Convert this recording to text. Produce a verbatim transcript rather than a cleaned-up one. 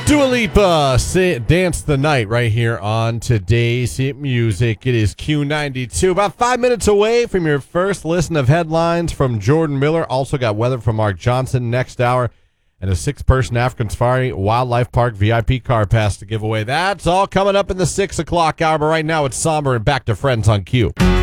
Dua Lipa, say, Dance the Night right here on today's Hit Music. It is Q ninety-two, about five minutes away from your first listen of headlines from Jordan Miller. Also got weather from Mark Johnson next hour, and a six-person African Safari Wildlife Park V I P car pass to give away. That's all coming up in the six o'clock hour, but right now it's somber and back to Friends on Q.